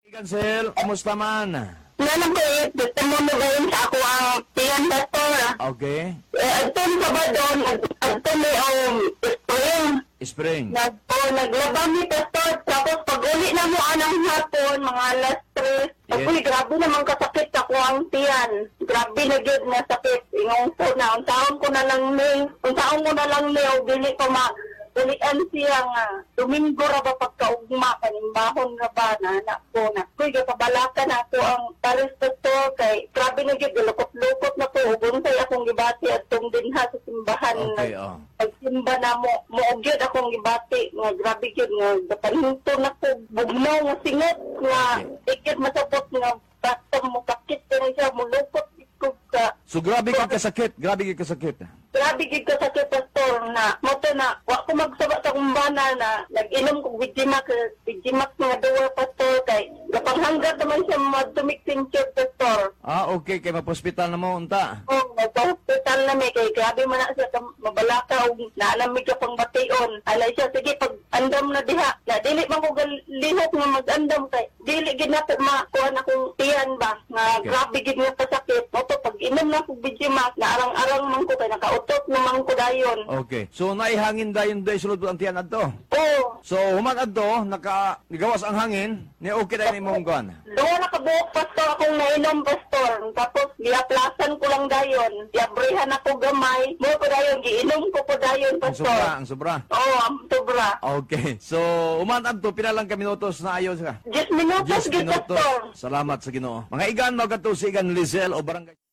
Cancel, kumusta man? Nanang ko gusto mo magayon sa ako ang tiyan pastor. Okay. Agton sa ba doon, agton may spring. Spring. Naglaba mi pastor, tapos pag uli na mo anang hapon, mga alas 3. Yes. Uy, grabe naman kasakit ako ang tiyan. Grabe na gyud na sakit. Ingong ko na, unsaon ko na lang ni, dili pa ulian siya nga. Domingo ra ba pagkaugma, kanimbahon ra ba na anak ko na. Uy, kapabalakan ako ang pares pastor kay grabe na gyud, lukot-lukot na po. Ubunsay akong gibati at dinha sa simbahan. Okay, Pagsimba na mo gyud akong gibati nga grabe gyud nga gapanhinto na ko bugnaw nga singot nga ikit masapot nga pastor mo kakit na siya mulukot ko ka. So grabe ka kasakit, Grabe gid ka sakit pastor na moto na wa ko magsaba sa kumbana na nag-inom ko Vigimax nga duwa pastor kay gapanghanggat naman siya madumik tincture pastor. Okay, kay mapospital na mo, unta. Nagpa-hospital na may kay grabe man na siya mabalakaw naalamig ka pang bation. Alay siya sige pag andam na diha na dili man ko lihok nga mag-andam kay dili gid na ko makuha akong tiyan ba nga Okay. grabe gid nga pasakit. Moto pag inom na ko Vigimax na arang-arang man ko kay nakautot naman ko dayon. Okay. So naihangin dayon day sulod ang tiyan adto. Oo. So human adto nagawas ang hangin, ni okay dayon imong kuan. Doon nakabuok pastor akong nainom pastor. Tapos giaplasan ko lang dayon. Giabrehan ako gamay. Mo ko dayon giinom ko po dayon pastor. Ang sobra. Oo, ang sobra. Okay. So human adto pila lang ka minutos na ayos ka. 10 minutos 10 gid minutos. pastor. Salamat sa Ginoo. Mga igan magkatusigan Lizelle o barangay